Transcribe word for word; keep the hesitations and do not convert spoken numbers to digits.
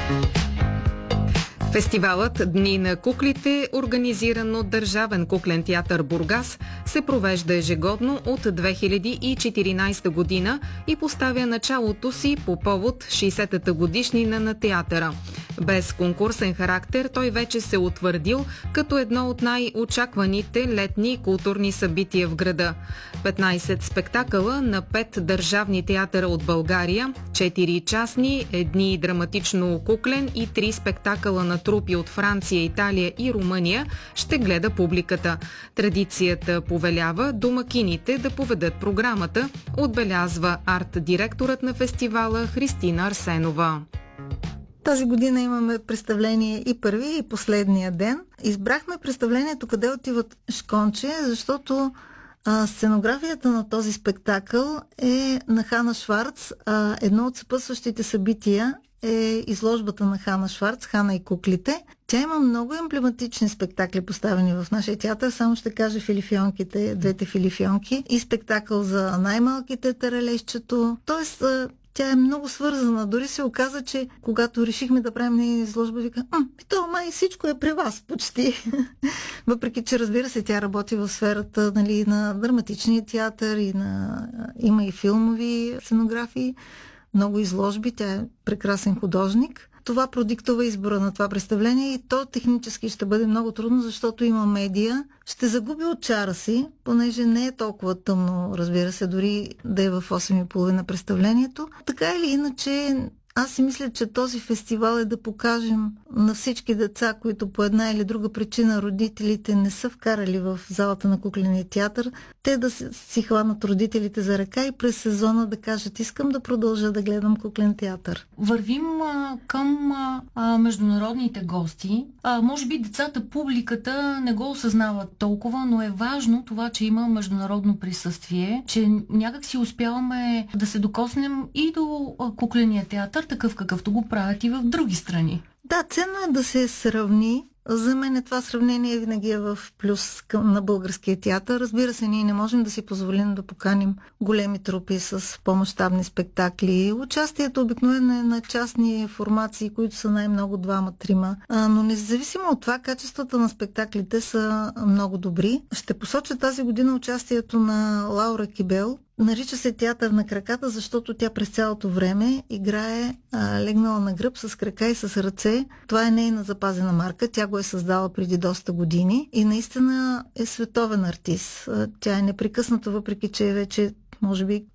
Фестивалът Дни на куклите, организиран от Държавен куклен театър Бургас, се провежда ежегодно от две хиляди и четиринадесета година и поставя началото си по повод шейсетата годишнина на театъра. Без конкурсен характер той вече се утвърдил като едно от най-очакваните летни културни събития в града. петнадесет спектакъла на пет държавни театъра от България, четири частни, едни драматично-куклен и три спектакъла на трупи от Франция, Италия и Румъния ще гледа публиката. Традицията повелява домакините да поведат програмата, отбелязва арт-директорът на фестивала Христина Арсенова. Тази година имаме представление и първи, и последния ден. Избрахме представлението "Къде отиват шконче", защото а, сценографията на този спектакъл е на Хана Шварц. А, едно от съпътстващите събития е изложбата на Хана Шварц, "Хана и куклите". Тя има много емблематични спектакли, поставени в нашия театър. Само ще кажа Филифионките, двете Филифионки и спектакъл за най-малките, Таралещето. Тоест, тя е много свързана. Дори се оказа, че когато решихме да правим изложба, вика, то май всичко е при вас почти. Въпреки, че разбира се, тя работи в сферата, нали, на драматичния театър и на... има и филмови сценографии, много изложби. Тя е прекрасен художник. Това продиктува избора на това представление и то технически ще бъде много трудно, защото има медия. Ще загуби от чара си, понеже не е толкова тъмно, разбира се, дори да е в осем и половина представлението. Така или иначе, аз си мисля, че този фестивал е да покажем на всички деца, които по една или друга причина родителите не са вкарали в залата на кукления театър, те да си хванат родителите за ръка и през сезона да кажат: искам да продължа да гледам куклен театър. Вървим а, към а, международните гости. А, може би децата, публиката не го осъзнават толкова, но е важно това, че има международно присъствие, че някак си успяваме да се докоснем и до а, кукления театър, такъв какъвто го правят и в други страни. Да, ценно е да се сравни. За мен това сравнение винаги е в плюс към, на българския театър. Разбира се, ние не можем да си позволим да поканим големи трупи с по-мащабни спектакли. Участието обикновено е на частни формации, които са най-много двама-трима. Но независимо от това, качествата на спектаклите са много добри. Ще посоча тази година участието на Лаура Кибел. Нарича се "Театър на краката", защото тя през цялото време играе а, легнала на гръб с крака и с ръце. Това е нейна запазена марка. Тя го е създала преди доста години и наистина е световен артист. Тя е непрекъсната, въпреки че е вече може би